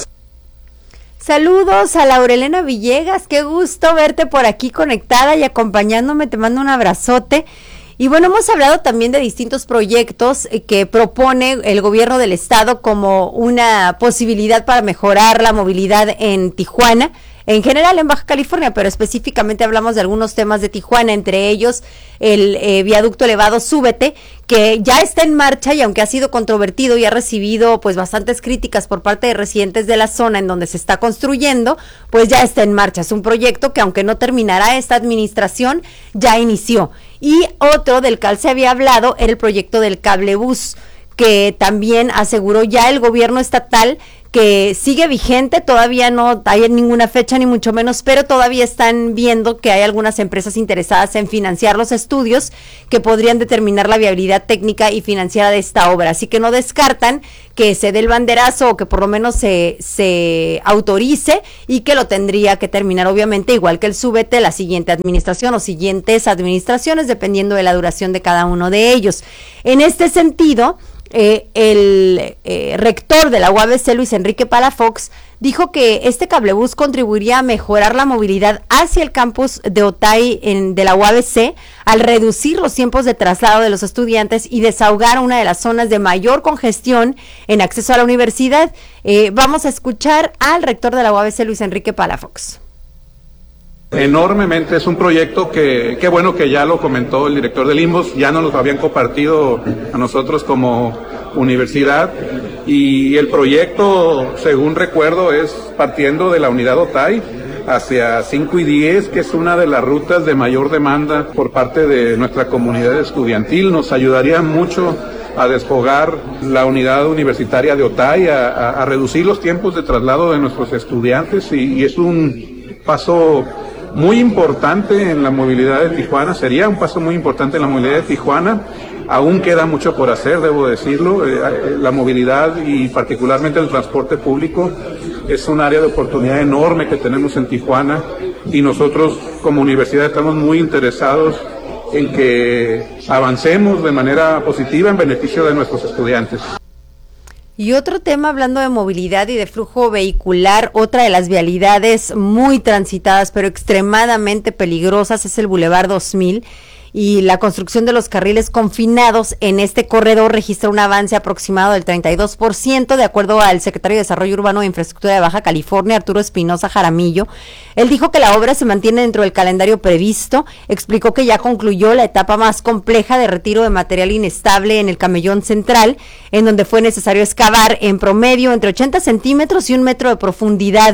Saludos a Laurelena Villegas, qué gusto verte por aquí conectada y acompañándome, te mando un abrazote. Y bueno, hemos hablado también de distintos proyectos que propone el gobierno del estado como una posibilidad para mejorar la movilidad en Tijuana, en general en Baja California, pero específicamente hablamos de algunos temas de Tijuana, entre ellos el eh, viaducto elevado Súbete, que ya está en marcha y aunque ha sido controvertido y ha recibido pues bastantes críticas por parte de residentes de la zona en donde se está construyendo, pues ya está en marcha. Es un proyecto que aunque no terminará esta administración, ya inició. Y otro del cual se había hablado era el proyecto del cablebús, que también aseguró ya el gobierno estatal que sigue vigente, todavía no hay ninguna fecha ni mucho menos, pero todavía están viendo que hay algunas empresas interesadas en financiar los estudios que podrían determinar la viabilidad técnica y financiera de esta obra, así que no descartan que se dé el banderazo o que por lo menos se, se autorice y que lo tendría que terminar obviamente igual que el Súbete la siguiente administración o siguientes administraciones dependiendo de la duración de cada uno de ellos. En este sentido, Eh, el eh, rector de la U A B C, Luis Enrique Palafox, dijo que este cablebús contribuiría a mejorar la movilidad hacia el campus de Otay en, de la U A B C al reducir los tiempos de traslado de los estudiantes y desahogar una de las zonas de mayor congestión en acceso a la universidad. Eh, vamos a escuchar al rector de la U A B C, Luis Enrique Palafox. Enormemente, es un proyecto que, qué bueno que ya lo comentó el director del INVOS, ya nos lo habían compartido a nosotros como universidad, y el proyecto, según recuerdo, es partiendo de la unidad Otay hacia cinco y diez, que es una de las rutas de mayor demanda por parte de nuestra comunidad estudiantil. Nos ayudaría mucho a desfogar la unidad universitaria de Otay, a, a, a reducir los tiempos de traslado de nuestros estudiantes, y, y es un paso muy importante en la movilidad de Tijuana, sería un paso muy importante en la movilidad de Tijuana. Aún queda mucho por hacer, debo decirlo. Eh, la movilidad y particularmente el transporte público es un área de oportunidad enorme que tenemos en Tijuana, y nosotros como universidad estamos muy interesados en que avancemos de manera positiva en beneficio de nuestros estudiantes. Y otro tema, hablando de movilidad y de flujo vehicular, otra de las vialidades muy transitadas pero extremadamente peligrosas es el Boulevard dos mil, y la construcción de los carriles confinados en este corredor registra un avance aproximado del treinta y dos por ciento, de acuerdo al secretario de Desarrollo Urbano e Infraestructura de Baja California, Arturo Espinosa Jaramillo. Él dijo que la obra se mantiene dentro del calendario previsto, explicó que ya concluyó la etapa más compleja de retiro de material inestable en el camellón central, en donde fue necesario excavar en promedio entre ochenta centímetros y un metro de profundidad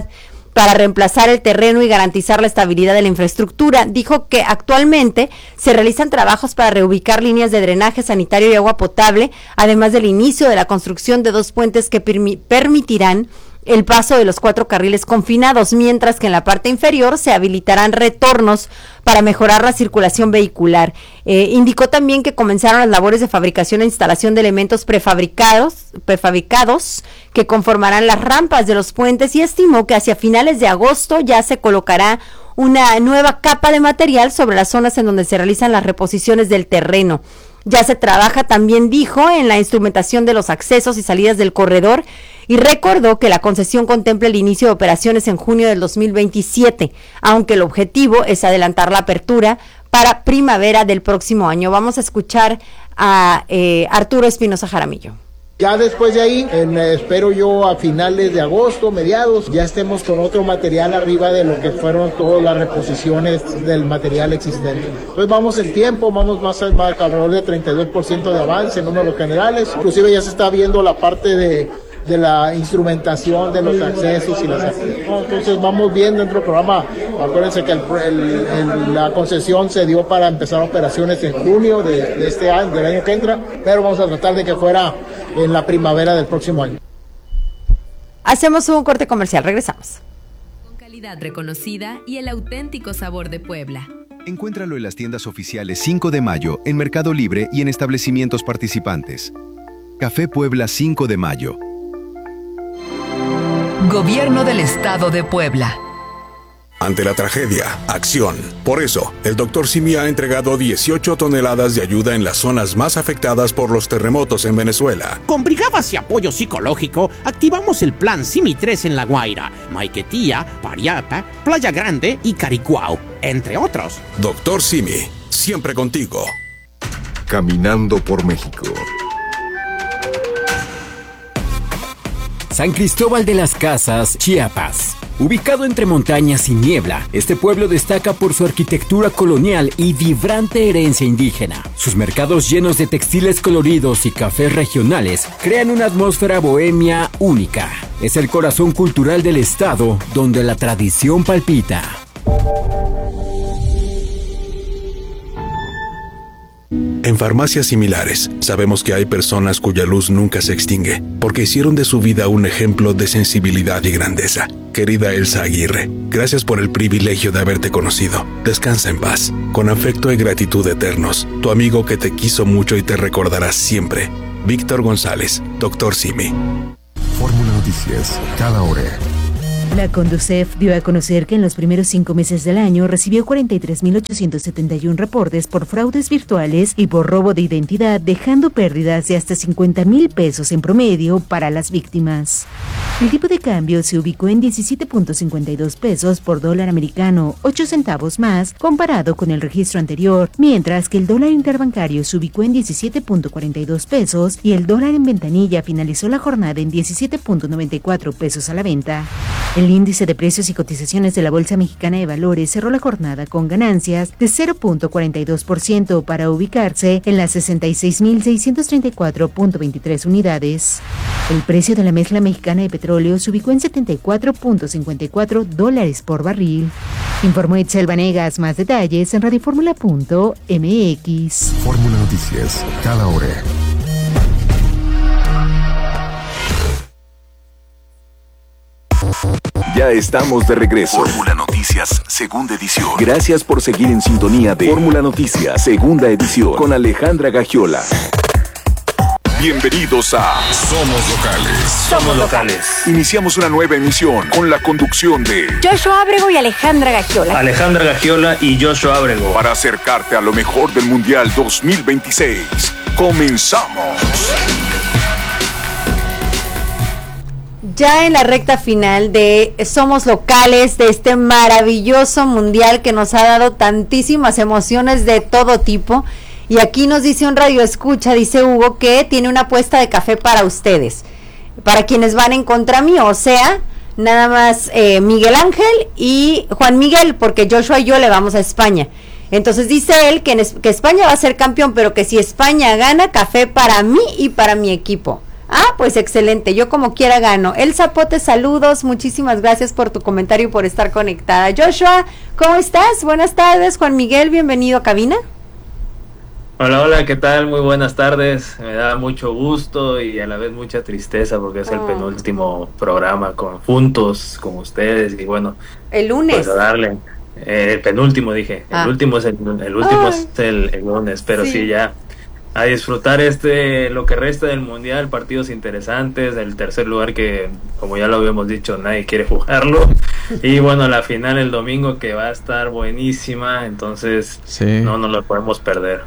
para reemplazar el terreno y garantizar la estabilidad de la infraestructura. Dijo que actualmente se realizan trabajos para reubicar líneas de drenaje sanitario y agua potable, además del inicio de la construcción de dos puentes que permi- permitirán el paso de los cuatro carriles confinados, mientras que en la parte inferior se habilitarán retornos para mejorar la circulación vehicular. Eh, indicó también que comenzaron las labores de fabricación e instalación de elementos prefabricados, prefabricados que conformarán las rampas de los puentes, y estimó que hacia finales de agosto ya se colocará una nueva capa de material sobre las zonas en donde se realizan las reposiciones del terreno. Ya se trabaja, también dijo, en la instrumentación de los accesos y salidas del corredor, y recordó que la concesión contempla el inicio de operaciones en junio del dos mil veintisiete, aunque el objetivo es adelantar la apertura para primavera del próximo año. Vamos a escuchar a eh, Arturo Espinosa Jaramillo. Ya después de ahí, en, eh, espero yo a finales de agosto, mediados, ya estemos con otro material arriba de lo que fueron todas las reposiciones del material existente. Entonces vamos en tiempo, vamos más, más alrededor de treinta y dos por ciento de avance en números generales. Inclusive ya se está viendo la parte de, de la instrumentación de los accesos y las accesos. Entonces vamos bien dentro del programa. Acuérdense que el, el, el, la concesión se dio para empezar operaciones en junio de, de este año, del año que entra, pero vamos a tratar de que fuera en la primavera del próximo año. Hacemos un corte comercial, regresamos. Con calidad reconocida y el auténtico sabor de Puebla. Encuéntralo en las tiendas oficiales cinco de mayo, en Mercado Libre y en establecimientos participantes. Café Puebla cinco de mayo. Gobierno del Estado de Puebla. Ante la tragedia, acción. Por eso, el doctor Simi ha entregado dieciocho toneladas de ayuda en las zonas más afectadas por los terremotos en Venezuela. Con brigadas y apoyo psicológico, activamos el plan Simi tres en La Guaira, Maiquetía, Pariapa, Playa Grande y Caricuao, entre otros. Doctor Simi, siempre contigo. Caminando por México. San Cristóbal de las Casas, Chiapas. Ubicado entre montañas y niebla, este pueblo destaca por su arquitectura colonial y vibrante herencia indígena. Sus mercados llenos de textiles coloridos y cafés regionales crean una atmósfera bohemia única. Es el corazón cultural del estado, donde la tradición palpita. En farmacias similares, sabemos que hay personas cuya luz nunca se extingue, porque hicieron de su vida un ejemplo de sensibilidad y grandeza. Querida Elsa Aguirre, gracias por el privilegio de haberte conocido. Descansa en paz. Con afecto y gratitud eternos, tu amigo que te quiso mucho y te recordará siempre. Víctor González, doctor Simi. Fórmula Noticias, cada hora. La Conducef dio a conocer que en los primeros cinco meses del año recibió cuarenta y tres mil ochocientos setenta y uno reportes por fraudes virtuales y por robo de identidad, dejando pérdidas de hasta cincuenta mil pesos en promedio para las víctimas. El tipo de cambio se ubicó en diecisiete punto cincuenta y dos pesos por dólar americano, ocho centavos más comparado con el registro anterior, mientras que el dólar interbancario se ubicó en diecisiete punto cuarenta y dos pesos y el dólar en ventanilla finalizó la jornada en diecisiete punto noventa y cuatro pesos a la venta. El índice de precios y cotizaciones de la Bolsa Mexicana de Valores cerró la jornada con ganancias de cero punto cuarenta y dos por ciento para ubicarse en las sesenta y seis mil seiscientos treinta y cuatro punto veintitrés unidades. El precio de la mezcla mexicana de petróleo se ubicó en setenta y cuatro punto cincuenta y cuatro dólares por barril. Informó Itzel Vanegas. Más detalles en radioformula punto m x. Fórmula Noticias, cada hora. Ya estamos de regreso. Fórmula Noticias, segunda edición. Gracias por seguir en sintonía de Fórmula Noticias, segunda edición, con Alejandra Gagiola. Bienvenidos a Somos Locales. Somos Locales. Iniciamos una nueva emisión con la conducción de Joshua Ábrego y Alejandra Gagiola. Alejandra Gagiola y Joshua Ábrego. Para acercarte a lo mejor del Mundial dos mil veintiséis. Comenzamos. Ya en la recta final de Somos Locales, de este maravilloso mundial que nos ha dado tantísimas emociones de todo tipo. Y aquí nos dice un radio escucha, dice Hugo, que tiene una apuesta de café para ustedes, para quienes van en contra mío, o sea, nada más eh, Miguel Ángel y Juan Miguel, porque Joshua y yo le vamos a España. Entonces dice él que, en, que España va a ser campeón, pero que si España gana, café para mí y para mi equipo. Ah, pues excelente, yo como quiera gano. El Zapote, saludos, muchísimas gracias por tu comentario y por estar conectada. Joshua, ¿cómo estás? Buenas tardes. Juan Miguel, bienvenido a cabina. Hola, hola, ¿qué tal? Muy buenas tardes. Me da mucho gusto y a la vez mucha tristeza porque es el oh. penúltimo programa con juntos con ustedes y bueno. El lunes. Pues a darle. Eh, el penúltimo dije. Ah. El último es el, el último Ay. es el, el lunes, pero sí. sí ya. A disfrutar este lo que resta del mundial, partidos interesantes, el tercer lugar que como ya lo habíamos dicho nadie quiere jugarlo y bueno, la final el domingo que va a estar buenísima, entonces sí. no nos lo podemos perder.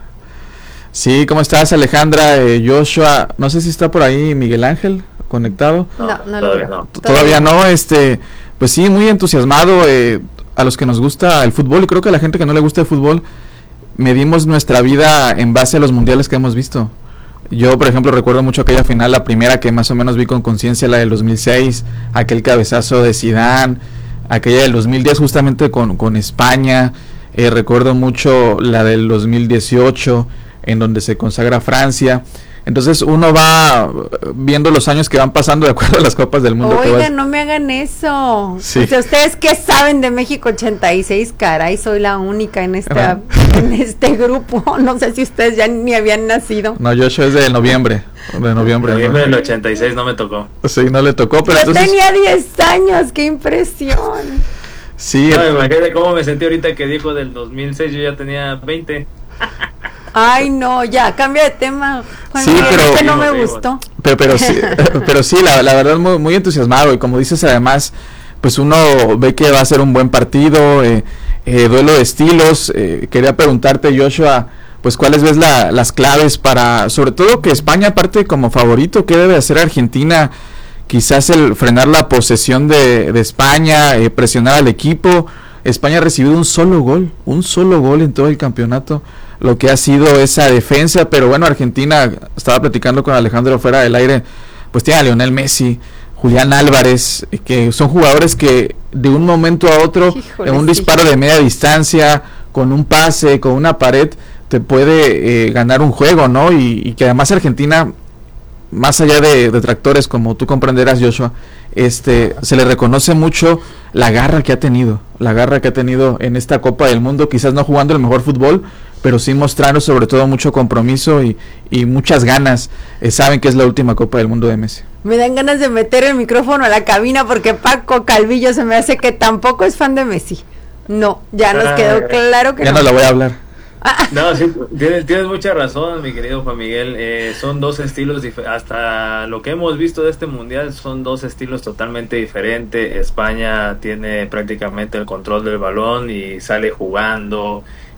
Sí, ¿cómo estás Alejandra? Eh, Joshua, no sé si está por ahí Miguel Ángel conectado. No, no, todavía no. no. Todavía no, este, pues sí, muy entusiasmado eh, a los que nos gusta el fútbol y creo que a la gente que no le gusta el fútbol medimos nuestra vida en base a los mundiales que hemos visto. Yo, por ejemplo, recuerdo mucho aquella final, la primera que más o menos vi con conciencia, la del dos mil seis, aquel cabezazo de Zidane, aquella del dos mil diez justamente con, con España, eh, recuerdo mucho la del dos mil dieciocho, en donde se consagra Francia. Entonces uno va viendo los años que van pasando de acuerdo a las Copas del Mundo. Oigan, vas... no me hagan eso. Sí. O sea, ¿ustedes qué saben de México ochenta y seis? Caray, soy la única en esta en este grupo. No sé si ustedes ya ni habían nacido. No, yo soy de noviembre. De noviembre. Noviembre del ochenta y seis no me tocó. Sí, no le tocó, pero yo entonces... tenía diez años, qué impresión. Sí. No, imagínate cómo me sentí ahorita que dijo del dos mil seis, yo ya tenía veinte. Ay, no, ya, cambia de tema. Juan sí, Miguel, pero este no me gustó. Pero, pero sí, pero sí la, la verdad muy, muy entusiasmado y como dices además, pues uno ve que va a ser un buen partido, eh, eh, duelo de estilos. Eh, quería preguntarte, Joshua, pues cuáles ves la, las claves para, sobre todo que España parte como favorito, ¿qué debe hacer Argentina? Quizás el frenar la posesión de, de España, eh, presionar al equipo. España ha recibido un solo gol, un solo gol en todo el campeonato, lo que ha sido esa defensa, pero bueno, Argentina, estaba platicando con Alejandro fuera del aire, pues tiene a Lionel Messi, Julián Álvarez, que son jugadores que de un momento a otro, Híjole, en un sí. disparo de media distancia, con un pase, con una pared, te puede eh, ganar un juego, ¿no? Y, y que además Argentina, más allá de detractores, como tú comprenderás, Joshua, este, se le reconoce mucho la garra que ha tenido, la garra que ha tenido en esta Copa del Mundo, quizás no jugando el mejor fútbol, pero sí mostrando sobre todo mucho compromiso y, y muchas ganas. Eh, saben que es la última Copa del Mundo de Messi. Me dan ganas de meter el micrófono a la cabina porque Paco Calvillo se me hace que tampoco es fan de Messi. No, ya nos quedó claro que ya no. Ya no la voy a hablar. No, sí, tienes, tienes mucha razón, mi querido Juan Miguel. Eh, son dos estilos, dif- hasta lo que hemos visto de este mundial, son dos estilos totalmente diferentes. España tiene prácticamente el control del balón y sale jugando